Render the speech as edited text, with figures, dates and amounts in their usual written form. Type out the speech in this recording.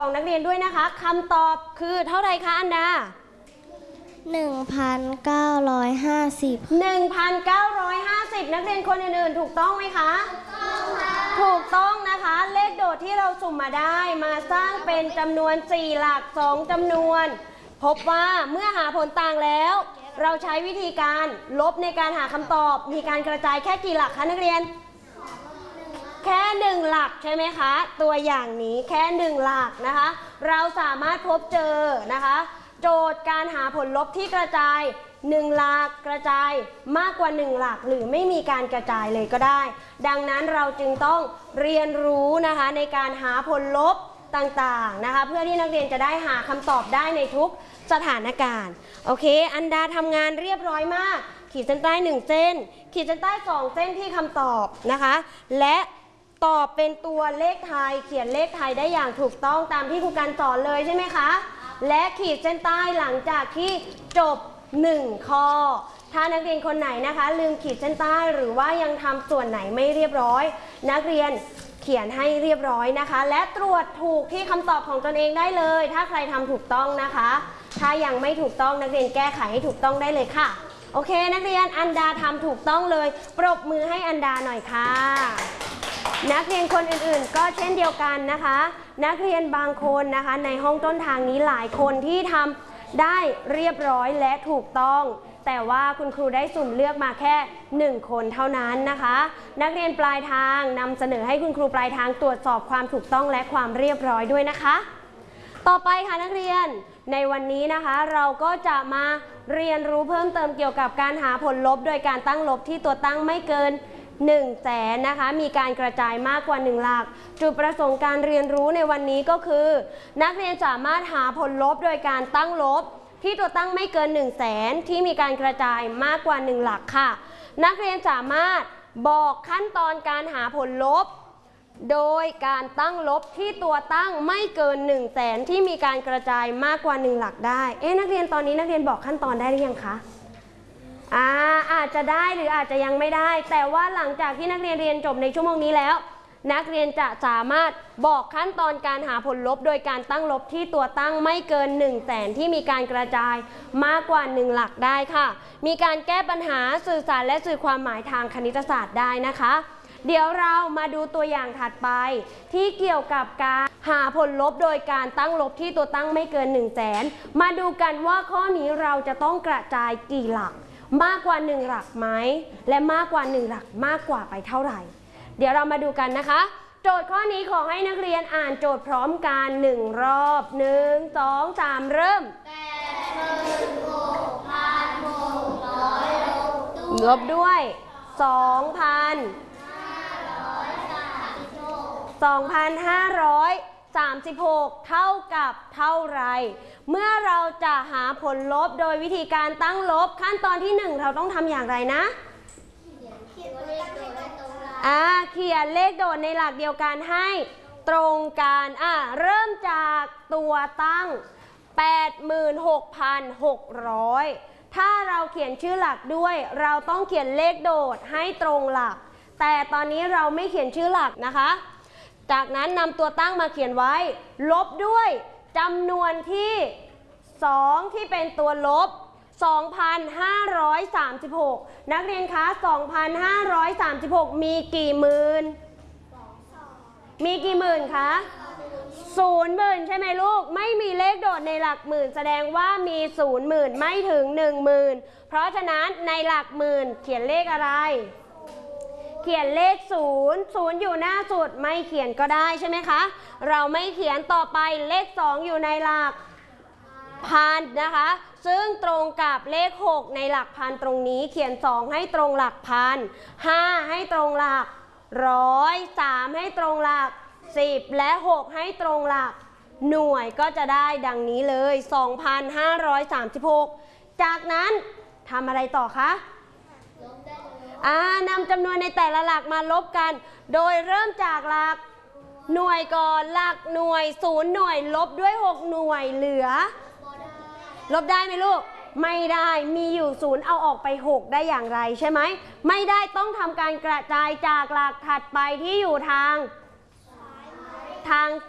ของนักเรียนด้วยนะคะคำตอบคือเท่าไหร่คะอันดา 1,950 1,950นักเรียนคนอื่นๆถูกต้องไหมคะถูกต้องนะคะเลขโดดที่เราสุ่มมาได้มาสร้างเป็นจำนวน4หลัก2จำนวนพบว่าเมื่อหาผลต่างแล้วเราใช้วิธีการลบในการหาคำตอบมีการกระจายแค่กี่หลักคะนักเรียนแค่1หลักใช่ไหมคะตัวอย่างนี้แค่1หลักนะคะเราสามารถพบเจอนะคะโจทย์การหาผลลบที่กระจาย1หลักกระจายมากกว่า1หลักหรือไม่มีการกระจายเลยก็ได้ดังนั้นเราจึงต้องเรียนรู้นะคะในการหาผลลบต่างๆนะคะเพื่อที่นักเรียนจะได้หาคำตอบได้ในทุกสถานการณ์โอเคอันดาทำงานเรียบร้อยมากขีดเส้นใต้1เส้นขีดเส้นใต้2เส้นที่คำตอบนะคะและตอบเป็นตัวเลขไทยเขียนเลขไทยได้อย่างถูกต้องตามที่ครูการสอนเลยใช่ไหมคะและขีดเส้นใต้หลังจากที่จบ1ข้อถ้านักเรียนคนไหนนะคะลืมขีดเส้นใต้หรือว่ายังทำส่วนไหนไม่เรียบร้อยนักเรียนเขียนให้เรียบร้อยนะคะและตรวจถูกที่คำตอบของตนเองได้เลยถ้าใครทำถูกต้องนะคะถ้ายังไม่ถูกต้องนักเรียนแก้ไขให้ถูกต้องได้เลยค่ะโอเคนักเรียนอันดาทำถูกต้องเลยปรบมือให้อันดาหน่อยค่ะนักเรียนคนอื่นๆก็เช่นเดียวกันนะคะนักเรียนบางคนนะคะในห้องต้นทางนี้หลายคนที่ทำได้เรียบร้อยและถูกต้องแต่ว่าคุณครูได้สุ่มเลือกมาแค่1คนเท่านั้นนะคะนักเรียนปลายทางนำเสนอให้คุณครูปลายทางตรวจสอบความถูกต้องและความเรียบร้อยด้วยนะคะต่อไปค่ะนักเรียนในวันนี้นะคะเราก็จะมาเรียนรู้เพิ่มเติมเกี่ยวกับการหาผลลบโดยการตั้งลบที่ตัวตั้งไม่เกิน100,000นะคะมีการกระจายมากกว่า1หลักจุดประสงค์การเรียนรู้ในวันนี้ก็คือนักเรียนสามารถหาผลลบโดยการตั้งลบที่ตัวตั้งไม่เกิน100,000ที่มีการกระจายมากกว่า1หลักค่ะนักเรียนสามารถบอกขั้นตอนการหาผลลบโดยการตั้งลบที่ตัวตั้งไม่เกิน100,000ที่มีการกระจายมากกว่า1หลักได้นักเรียนตอนนี้นักเรียนบอกขั้นตอนได้หรือยังคะอาจจะได้หรืออาจจะยังไม่ได้แต่ว่าหลังจากที่นักเรียนเรียนจบในชั่วโมงนี้แล้วนักเรียนจะสามารถบอกขั้นตอนการหาผลลบโดยการตั้งลบที่ตัวตั้งไม่เกิน100,000ที่มีการกระจายมากกว่า1หลักได้ค่ะมีการแก้ปัญหาสื่อสารและสื่อความหมายทางคณิตศาสตร์ได้นะคะเดี๋ยวเรามาดูตัวอย่างถัดไปที่เกี่ยวกับการหาผลลบโดยการตั้งลบที่ตัวตั้งไม่เกิน100,000มาดูกันว่าข้อนี้เราจะต้องกระจายกี่หลักมากกว่า1หลักไหมและมากกว่า1หลักมากกว่าไปเท่าไหร่เดี๋ยวเรามาดูกันนะคะโจทย์ข้อนี้ขอให้นักเรียนอ่านโจทย์พร้อมกัน1รอบ1 2 3เริ่มลบด้วย 2,536 เท่ากับเท่าไรเมื่อเราจะหาผลลบโดยวิธีการตั้งลบขั้นตอนที่1เราต้องทำอย่างไรนะเขียนเลขโดดในหลักเดียวกันให้ตรงกันเริ่มจากตัวตั้ง 86,600 ถ้าเราเขียนชื่อหลักด้วยเราต้องเขียนเลขโดดให้ตรงหลักแต่ตอนนี้เราไม่เขียนชื่อหลักนะคะจากนั้นนำตัวตั้งมาเขียนไว้ลบด้วยจำนวนที่2ที่เป็นตัวลบ 2,536 นักเรียนคะ 2,536 มีกี่หมื่นมีกี่หมื่นคะ0,000,000ใช่ไหมลูกไม่มีเลขโดดในหลักหมื่นแสดงว่ามี0,000,000ไม่ถึง 10,000 เพราะฉะนั้นในหลักหมื่นเขียนเลขอะไรเขียนเลข0อยู่หน้าสุดไม่เขียนก็ได้ใช่ไหมคะเราไม่เขียนต่อไปเลข2อยู่ในหลักพันนะคะซึ่งตรงกับเลข6ในหลักพันตรงนี้เขียน2ให้ตรงหลักพัน5ให้ตรงหลักร้อย3ให้ตรงหลัก10และ6ให้ตรงหลักหน่วยก็จะได้ดังนี้เลย 2,536 จากนั้นทำอะไรต่อคะนำจำนวนในแต่ละหลักมาลบกันโดยเริ่มจากหลักหน่วยก่อนหลักหน่วย0หน่วยลบด้วย6หน่วยเหลือลบได้ไหมลูกไม่ได้มีอยู่0เอาออกไป6ได้อย่างไรใช่ไหมไม่ได้ต้องทำการกระจายจากหลักถัดไปที่อยู่ทาง